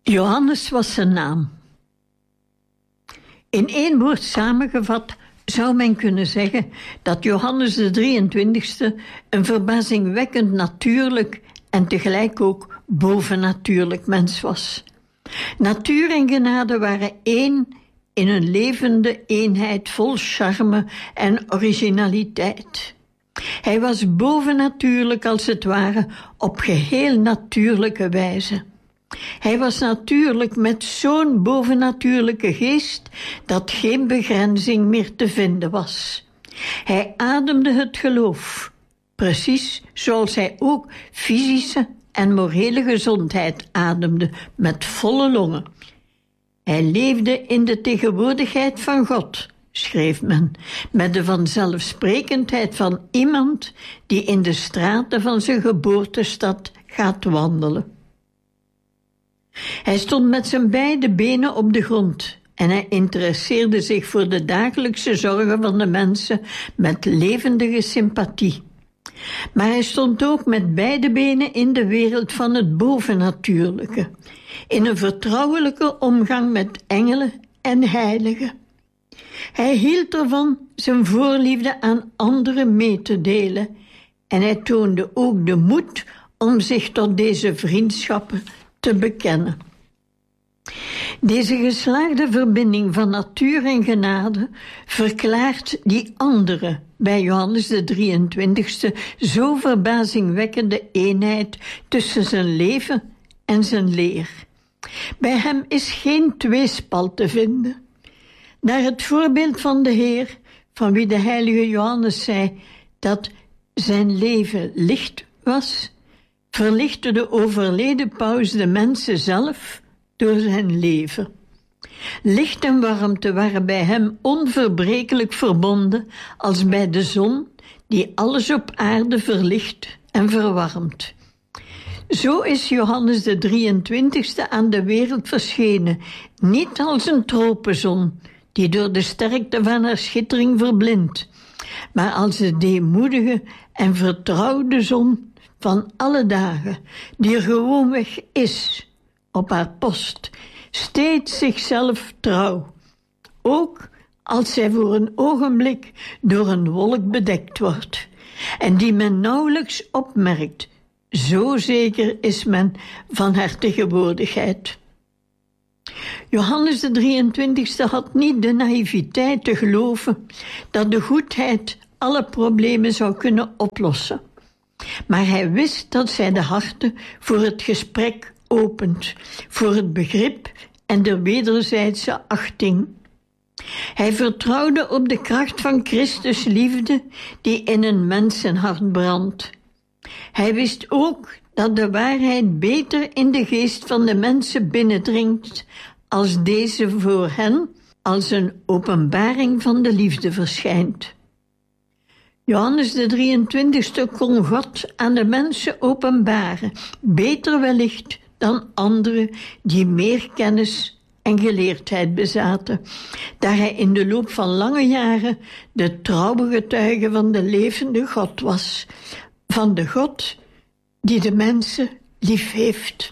Johannes was zijn naam. In één woord samengevat zou men kunnen zeggen dat Johannes de 23e een verbazingwekkend natuurlijk en tegelijk ook bovennatuurlijk mens was. Natuur en genade waren één in een levende eenheid vol charme en originaliteit. Hij was bovennatuurlijk als het ware op geheel natuurlijke wijze. Hij was natuurlijk met zo'n bovennatuurlijke geest dat geen begrenzing meer te vinden was. Hij ademde het geloof, precies zoals hij ook fysische en morele gezondheid ademde met volle longen. Hij leefde in de tegenwoordigheid van God, schreef men, met de vanzelfsprekendheid van iemand die in de straten van zijn geboortestad gaat wandelen. Hij stond met zijn beide benen op de grond en hij interesseerde zich voor de dagelijkse zorgen van de mensen met levendige sympathie. Maar hij stond ook met beide benen in de wereld van het bovennatuurlijke, in een vertrouwelijke omgang met engelen en heiligen. Hij hield ervan zijn voorliefde aan anderen mee te delen en hij toonde ook de moed om zich tot deze vriendschappen te bekennen. Deze geslaagde verbinding van natuur en genade verklaart die andere, bij Johannes de 23e, zo verbazingwekkende eenheid tussen zijn leven en zijn leer. Bij hem is geen tweespalt te vinden. Naar het voorbeeld van de Heer, van wie de heilige Johannes zei dat zijn leven licht was, verlichtte de overleden paus de mensen zelf door zijn leven. Licht en warmte waren bij hem onverbrekelijk verbonden als bij de zon die alles op aarde verlicht en verwarmt. Zo is Johannes de 23e aan de wereld verschenen, niet als een tropenzon die door de sterkte van haar schittering verblindt, maar als de deemoedige en vertrouwde zon van alle dagen, die er gewoonweg is, op haar post, steeds zichzelf trouw, ook als zij voor een ogenblik door een wolk bedekt wordt, en die men nauwelijks opmerkt, zo zeker is men van haar tegenwoordigheid. Johannes de 23e had niet de naïviteit te geloven dat de goedheid alle problemen zou kunnen oplossen. Maar hij wist dat zij de harten voor het gesprek opent, voor het begrip en de wederzijdse achting. Hij vertrouwde op de kracht van Christus liefde die in een mensenhart brandt. Hij wist ook dat de waarheid beter in de geest van de mensen binnendringt als deze voor hen als een openbaring van de liefde verschijnt. Johannes de 23e kon God aan de mensen openbaren, beter wellicht dan anderen die meer kennis en geleerdheid bezaten, daar hij in de loop van lange jaren de trouwe getuige van de levende God was, van de God die de mensen lief heeft.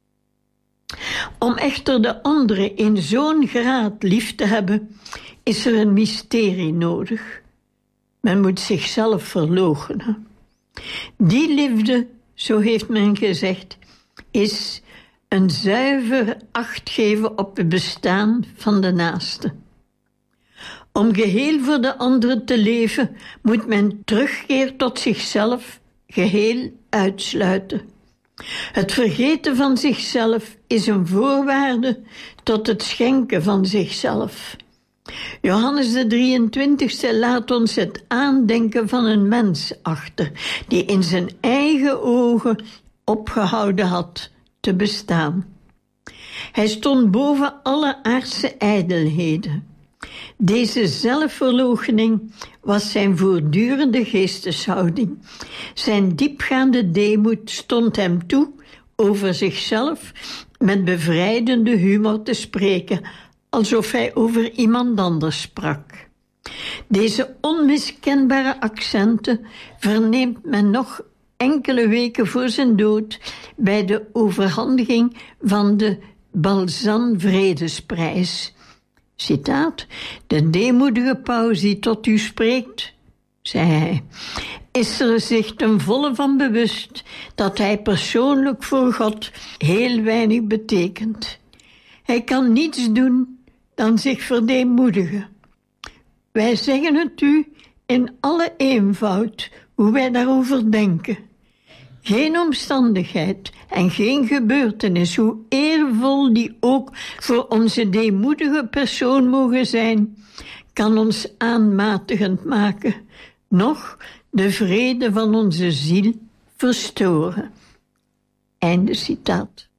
Om echter de anderen in zo'n graad lief te hebben, is er een mysterie nodig. Men moet zichzelf verloochenen. Die liefde, zo heeft men gezegd, is een zuiver acht geven op het bestaan van de naaste. Om geheel voor de anderen te leven, moet men terugkeer tot zichzelf geheel uitsluiten. Het vergeten van zichzelf is een voorwaarde tot het schenken van zichzelf. Johannes de 23e laat ons het aandenken van een mens achter, die in zijn eigen ogen opgehouden had te bestaan. Hij stond boven alle aardse ijdelheden. Deze zelfverloochening was zijn voortdurende geesteshouding. Zijn diepgaande deemoed stond hem toe over zichzelf met bevrijdende humor te spreken, alsof hij over iemand anders sprak. Deze onmiskenbare accenten verneemt men nog enkele weken voor zijn dood bij de overhandiging van de Balzan Vredesprijs. Citaat: de deemoedige paus die tot u spreekt, zei hij, is er zich ten volle van bewust dat hij persoonlijk voor God heel weinig betekent. Hij kan niets doen dan zich verdeemoedigen. Wij zeggen het u in alle eenvoud hoe wij daarover denken. Geen omstandigheid en geen gebeurtenis, hoe eervol die ook voor onze deemoedige persoon mogen zijn, kan ons aanmatigend maken, noch de vrede van onze ziel verstoren. Einde citaat.